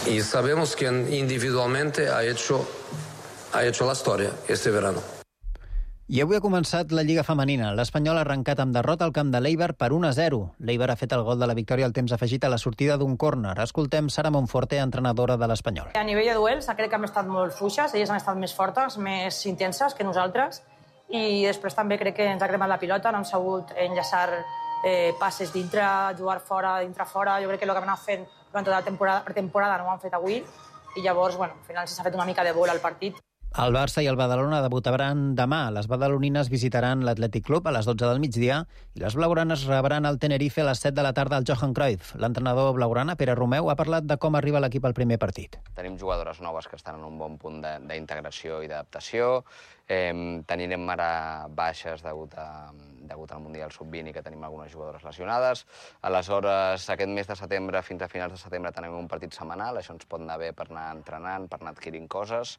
Y sabemos quién individualmente ha hecho la historia este verano. I avui ha començat la Lliga Femenina. L'Espanyol ha arrencat amb derrota al camp de l'Eibar per 1-0. L'Eibar ha fet el gol de la victòria al temps afegit a la sortida d'un córner. Escoltem Sara Monforte, entrenadora de l'Espanyol. A nivell de duels, crec que hem estat molt fluixes, elles han estat més fortes, més intenses que nosaltres, i després també crec que ens ha cremat la pilota, no hem sabut enllaçar passes dintre, jugar fora, dintre-fora. Jo crec que el que hem anat fent durant tota la pretemporada no ho han fet avui, i llavors, al final s'ha fet una mica de vol al partit. El Barça i el Badalona debutaran demà. Les badalonines visitaran l'Atlètic Club a les 12 del migdia i les blaugranes rebran el Tenerife a les 7 de la tarda al Johan Cruyff. L'entrenador blaugrana, Pere Romeu, ha parlat de com arriba l'equip al primer partit. Tenim jugadores noves que estan en un bon punt d'integració i d'adaptació. Tenim ara baixes degut al Mundial Sub-20 i que tenim algunes jugadores lesionades. Aleshores, aquest mes de setembre, fins a finals de setembre, tenim un partit setmanal. Això ens pot anar bé per anar entrenant, per anar adquirint coses.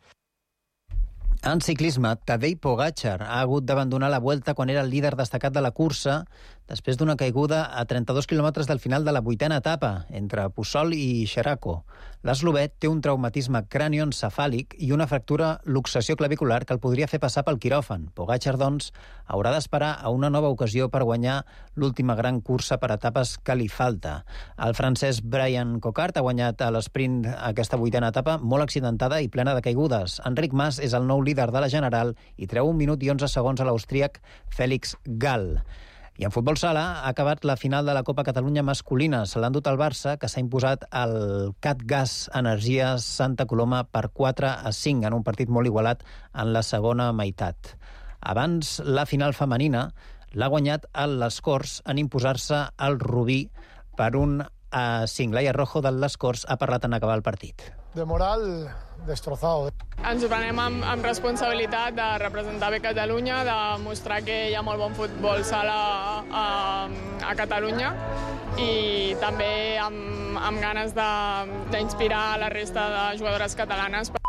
En ciclisme, Tadej Pogačar ha hagut d'abandonar la Vuelta quan era el líder destacat de la cursa després d'una caiguda a 32 quilòmetres del final de la 8a etapa, entre Puçol i Xeraco. L'eslovet té un traumatisme cranioencefàlic i una fractura luxació clavicular que el podria fer passar pel quiròfan. Pogačar, doncs, haurà d'esperar a una nova ocasió per guanyar l'última gran cursa per etapes que li falta. El francès Brian Cocard ha guanyat a l'esprint aquesta 8a etapa molt accidentada i plena de caigudes. Enric Mas és el nou líder de la General i treu 1 minut i 11 segons a l'austríac Félix Gall. I en futbol sala ha acabat la final de la Copa Catalunya masculina. Se l'ha endut el Barça, que s'ha imposat al CatGas Energia Santa Coloma per 4-5 en un partit molt igualat en la segona meitat. Abans, la final femenina l'ha guanyat el Les Corts en imposar-se al Rubí per 1-5. Laia Rojo del Les Corts ha parlat en acabar el partit. De moral destrozado. Ens ho prenem amb responsabilitat de representar bé Catalunya, de mostrar que hi ha molt bon futbol sala a Catalunya i també amb ganes d'inspirar la resta de jugadores catalanes.